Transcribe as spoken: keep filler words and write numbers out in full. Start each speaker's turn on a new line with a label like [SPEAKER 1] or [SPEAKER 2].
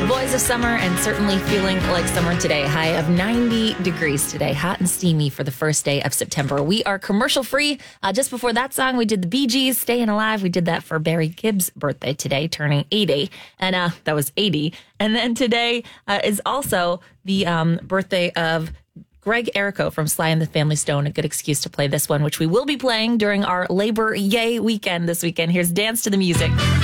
[SPEAKER 1] boys of summer and certainly feeling like summer today. High of ninety degrees today. Hot and steamy for the first day of September. We are commercial free. Uh, just before that song, we did the Bee Gees, Staying Alive. We did that for Barry Gibb's birthday today, turning eighty. And uh, that was eighty. And then today uh, is also the um, birthday of Greg Errico from Sly and the Family Stone. A good excuse to play this one, which we will be playing during our Labor Yay weekend this weekend. Here's Dance to the Music.